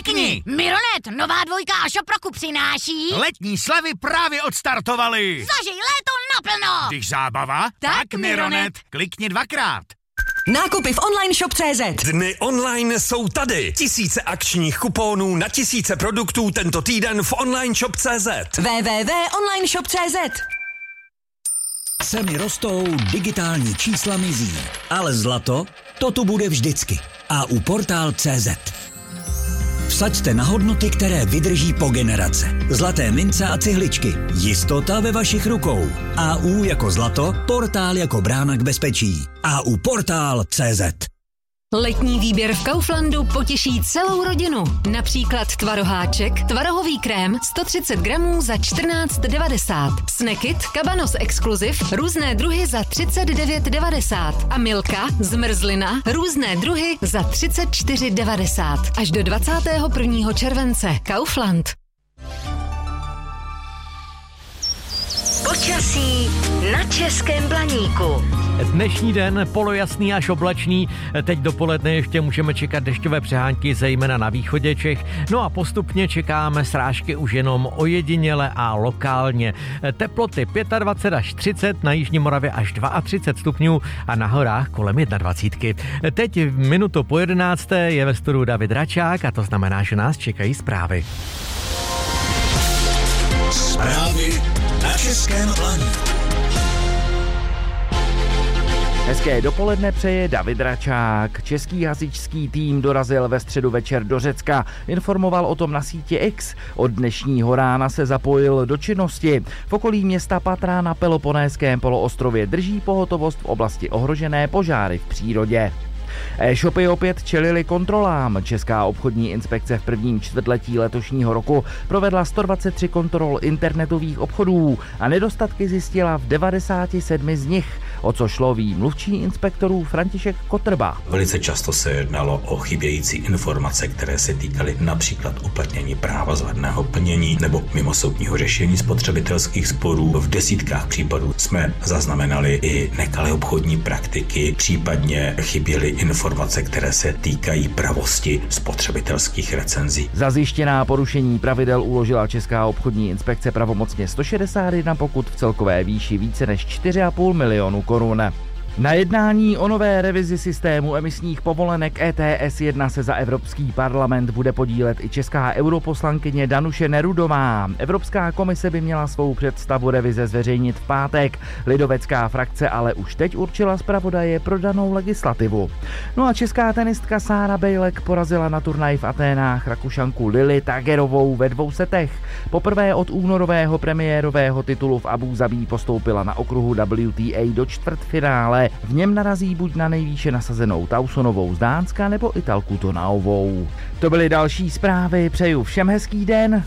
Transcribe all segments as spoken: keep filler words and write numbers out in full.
Klikni! Mironet, nová dvojka a Šoproku přináší... Letní slevy právě odstartovaly. Zažij léto naplno! Když zábava, tak, tak Mironet. Klikni dvakrát. Nákupy v online shop tečka cé zet. Dny online jsou tady. Tisíce akčních kuponů na tisíce produktů tento týden v online shop tečka cé zet. w w w tečka online shop tečka cé zet. Ceny rostou, digitální čísla mizí, ale zlato, to tu bude vždycky. A u portál tečka cé zet. Vsaďte na hodnoty, které vydrží po generace. Zlaté mince a cihličky. Jistota ve vašich rukou. A U jako zlato, portál jako brána k bezpečí. A U portál tečka cé zet. Letní výběr v Kauflandu potěší celou rodinu. Například tvaroháček, tvarohový krém sto třicet gramů za čtrnáct devadesát. Snackit, Cabanos Exclusive, různé druhy za třicet devět devadesát. A Milka, zmrzlina, různé druhy za třicet čtyři devadesát. Až do dvacátého prvního července. Kaufland. Počasí na Českém Blaníku. Dnešní den polojasný až oblačný, teď dopoledne ještě můžeme čekat dešťové přehánky, zejména na východě Čech, no a postupně čekáme srážky už jenom ojediněle a lokálně. Teploty dvacet pět až třicet, na jižní Moravě až třicet dva stupňů a na horách kolem dvacet jedna. Teď minutu po jedenácté je ve studiu David Račák a to znamená, že nás čekají zprávy. Zprávy na Českém Blaníku. Hezké dopoledne přeje David Račák. Český hasičský tým dorazil ve středu večer do Řecka. Informoval o tom na síti X. Od dnešního rána se zapojil do činnosti. V okolí města Patra na Peloponeském poloostrově drží pohotovost v oblasti ohrožené požáry v přírodě. E-shopy opět čelily kontrolám. Česká obchodní inspekce v prvním čtvrtletí letošního roku provedla sto dvacet tři kontrol internetových obchodů a nedostatky zjistila v devadesáti sedmi z nich, o co šlo ví mluvčí inspektorů František Kotrba. Velice často se jednalo o chybějící informace, které se týkaly například uplatnění práva zvadného plnění nebo mimosoudního řešení spotřebitelských sporů. V desítkách případů jsme zaznamenali i nekalé obchodní praktiky, případně chyběly informace, které se týkají pravosti spotřebitelských recenzí. Za zjištěná porušení pravidel uložila Česká obchodní inspekce pravomocně sto šedesát jedna pokut v celkové výši více než čtyři a půl milionu korun. Na jednání o nové revizi systému emisních povolenek E T S jedna se za Evropský parlament bude podílet i česká europoslankyně Danuše Nerudová. Evropská komise by měla svou představu revize zveřejnit v pátek. Lidovecká frakce ale už teď určila zpravodaje pro danou legislativu. No a česká tenistka Sára Bejlek porazila na turnaji v Aténách Rakušanku Lili Tagerovou ve dvou setech. Poprvé od únorového premiérového titulu v Abu Zabí postoupila na okruhu W T A do čtvrtfinále. V něm narazí buď na nejvýše nasazenou Tausonovou z Dánska nebo Italku Tonaovou. To byly další zprávy, přeju všem hezký den.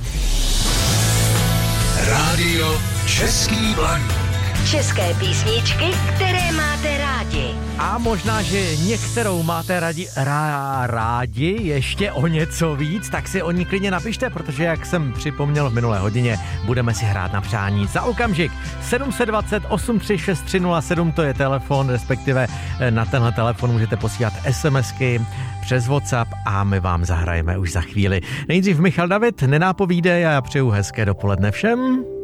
Rádio Český Blaník. České písničky, které máte rádi. A možná, že některou máte rádi, rá, rádi ještě o něco víc, tak si o ní klidně napište, protože jak jsem připomněl v minulé hodině, budeme si hrát na přání za okamžik. sedm set dvacet osm tři šest tři nula sedm, to je telefon, respektive na tenhle telefon můžete posílat SMSky přes WhatsApp a my vám zahrajeme už za chvíli. Nejdřív Michal David, Nenápovídej a já přeju hezké dopoledne všem.